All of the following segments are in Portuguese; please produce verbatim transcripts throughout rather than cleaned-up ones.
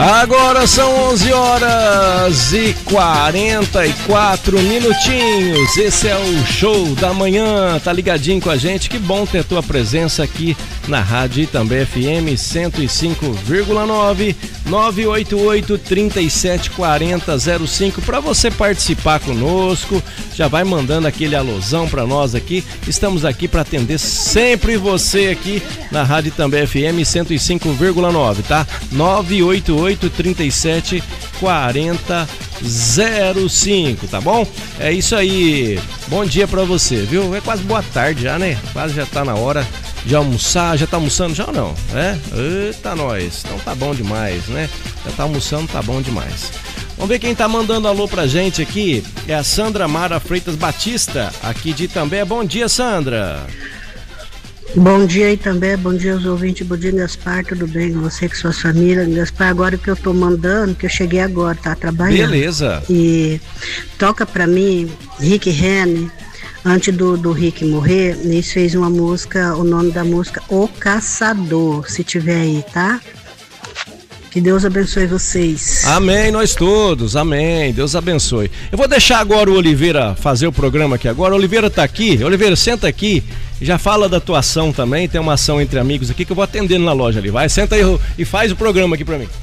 Agora são onze horas e quarenta e quatro minutinhos. Esse é o Show da Manhã. Tá ligadinho com a gente? Que bom ter tua presença aqui na Rádio Itambé F M cento e cinco vírgula nove, nove oito oito, três sete quatro zero zero cinco para você participar conosco. Já vai mandando aquele alôzão para nós aqui. Estamos aqui para atender sempre você aqui na Rádio Itambé F M cento e cinco vírgula nove, tá? nove oito oito, três sete quatro zero zero cinco, tá bom? É isso aí. Bom dia pra você, viu? É quase boa tarde já, né? Quase já tá na hora de almoçar. Já tá almoçando já ou não? É? Eita, nós. Então tá bom demais, né? Já tá almoçando, tá bom demais. Vamos ver quem tá mandando alô pra gente aqui. É a Sandra Mara Freitas Batista, aqui de Itambé. Bom dia, Sandra. Bom dia aí também, bom dia aos ouvintes, bom dia Gaspar, tudo bem com você, com sua família? Gaspar, agora que eu tô mandando, que eu cheguei agora, tá trabalhando. Beleza. E toca pra mim, Rick Renner, antes do, do Rick morrer, eles fez uma música, o nome da música, O Caçador, se tiver aí, tá? Que Deus abençoe vocês. Amém, nós todos, amém, Deus abençoe. Eu vou deixar agora o Oliveira fazer o programa aqui agora. O Oliveira tá aqui, Oliveira, senta aqui, já fala da tua ação também, tem uma ação entre amigos aqui que eu vou atendendo na loja ali, vai, senta aí e faz o programa aqui pra mim.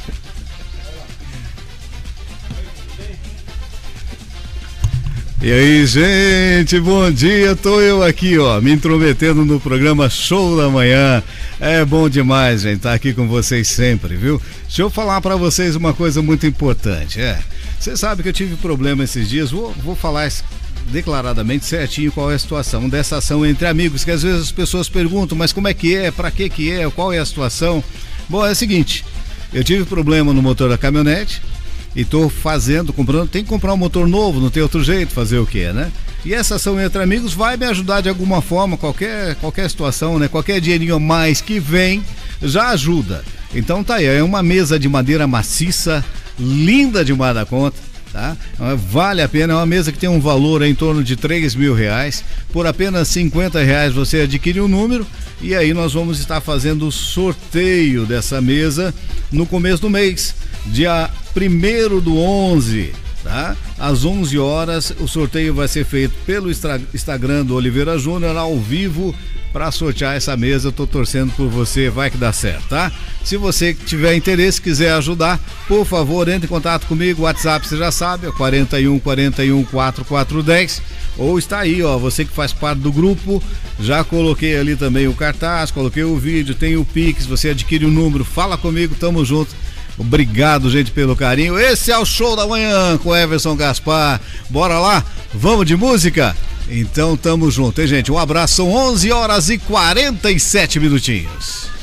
E aí, gente, bom dia, tô eu aqui, ó, me intrometendo no programa Show da Manhã. É bom demais, gente, estar aqui com vocês sempre, viu? Deixa eu falar pra vocês uma coisa muito importante, é, você sabe que eu tive problema esses dias, vou, vou falar declaradamente certinho qual é a situação dessa ação entre amigos, que às vezes as pessoas perguntam, mas como é que é, pra que que é, qual é a situação? Bom, é o seguinte, eu tive problema no motor da caminhonete, e tô fazendo, comprando, tem que comprar um motor novo, não tem outro jeito, fazer o quê, né? E essa ação entre amigos vai me ajudar de alguma forma, qualquer, qualquer situação, né? Qualquer dinheirinho a mais que vem, já ajuda. Então tá aí, é uma mesa de madeira maciça, linda demais da conta, tá? Vale a pena, é uma mesa que tem um valor em torno de três mil reais, por apenas cinquenta reais você adquire um número, e aí nós vamos estar fazendo o sorteio dessa mesa no começo do mês, dia primeiro do onze, tá? Às onze horas, o sorteio vai ser feito pelo Instagram do Oliveira Júnior, ao vivo, para sortear essa mesa. Eu tô torcendo por você, vai que dá certo, tá? Se você tiver interesse, quiser ajudar, por favor, entre em contato comigo, o WhatsApp você já sabe, é quarenta e um, quarenta e um, quarenta e quatro dez, ou está aí, ó, você que faz parte do grupo, já coloquei ali também o cartaz, coloquei o vídeo, tem o Pix, você adquire o número, fala comigo, tamo junto. Obrigado, gente, pelo carinho. Esse é o Show da Manhã com Everson Gaspar. Bora lá? Vamos de música? Então tamo junto, hein, gente? Um abraço, são onze horas e quarenta e sete minutinhos.